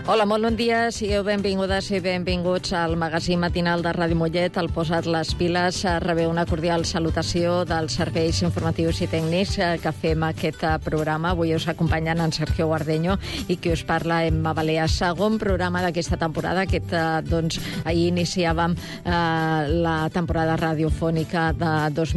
Hola, molt bon dia, sigueu benvingudes i benvinguts al magazín matinal de Ràdio Mollet. El Posa't les piles rebeu una cordial salutació dels serveis informatius i tècnics que fem aquest programa. Avui us acompanyen en Sergio Guardeño i qui us parla, Emma Balea. Segon programa d'aquesta temporada. Ahir iniciàvem la temporada radiofònica de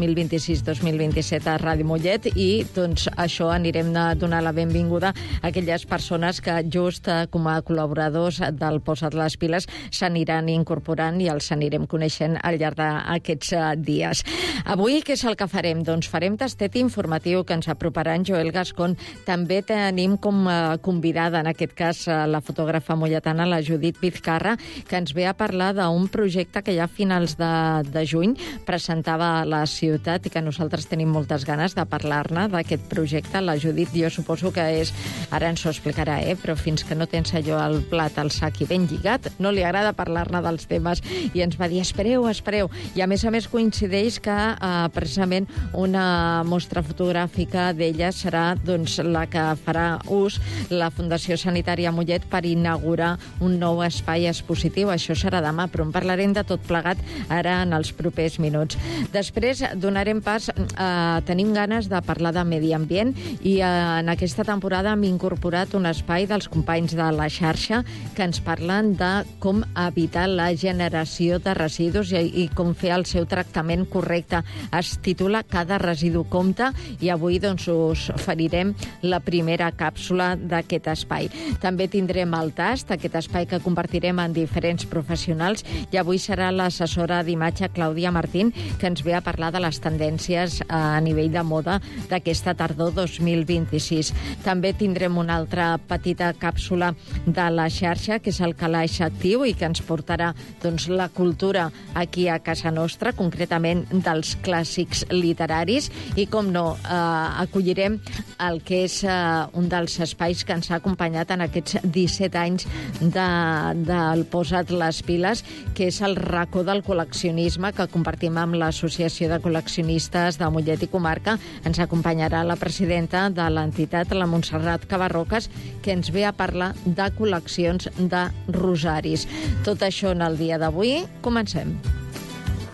2026-2027 a Ràdio Mollet i això anirem a donar la benvinguda a aquelles persones que just com a col·laboradors del Posa't les piles s'aniran incorporant i els anirem coneixent al llarg d'aquests dies. Avui què és el que farem? Doncs farem tastet informatiu que ens aproparà en Joel Gascon. També tenim com convidada, en aquest cas, la fotògrafa molletana, la Judit Vizcarra, que ens ve a parlar d'un projecte que ja a finals de juny presentava a la ciutat i que nosaltres tenim moltes ganes de parlar-ne, d'aquest projecte. La Judit, jo suposo que és... Ara ens ho explicarà, però fins que no tens allò el plat al sac i ben lligat, no li agrada parlar-ne dels temes, i ens va dir, espereu. I a més coincideix que precisament una mostra fotogràfica d'ella serà la que farà ús la Fundació Sanitària Mollet per inaugurar un nou espai expositiu. Això serà demà, però en parlarem de tot plegat ara en els propers minuts. Després donarem pas tenim ganes de parlar de medi ambient i en aquesta temporada hem incorporat un espai dels companys de la xarxa que ens parlen de com evitar la generació de residus i com fer el seu tractament correcte. Es titula Cada residu compta i avui us oferirem la primera càpsula d'aquest espai. També tindrem el tast, aquest espai que compartirem amb diferents professionals, i avui serà l'assessora d'imatge Clàudia Martín que ens ve a parlar de les tendències a nivell de moda d'aquesta tardor 2026. També tindrem una altra petita càpsula de la xarxa, que és el Calaix Actiu i que ens portarà la cultura aquí a casa nostra, concretament dels clàssics literaris, i com no, acollirem el que és un dels espais que ens ha acompanyat en aquests 17 anys del Posa't les piles, que és el racó del col·leccionisme que compartim amb l'Associació de Col·leccionistes de Mollet i Comarca. Ens acompanyarà la presidenta de l'entitat, la Montserrat Cabarroques, que ens ve a parlar de col·leccions de rosaris. Tot això en el dia d'avui. Comencem.